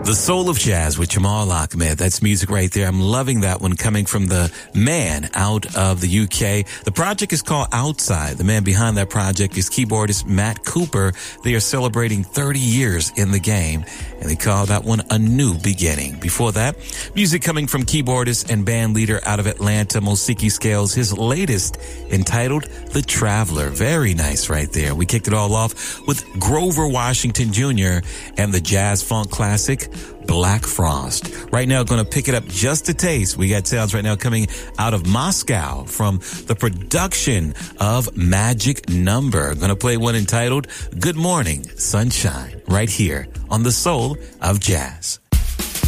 The Soul of Jazz with Jamal Ahmed. That's music right there. I'm loving that one coming from the man out of the UK. The project is called Outside. The man behind that project is keyboardist Matt Cooper. They are celebrating 30 years in the game, and they call that one A New Beginning. Before that, music coming from keyboardist and band leader out of Atlanta, Mosiki Scales, his latest entitled The Traveler. Very nice right there. We kicked it all off with Grover Washington Jr. and the jazz funk classic Black Frost. Right now, going to pick it up just a taste. We got sounds right now coming out of Moscow from the production of Magic Number. Going to play one entitled Good Morning, Sunshine right here on The Soul of Jazz.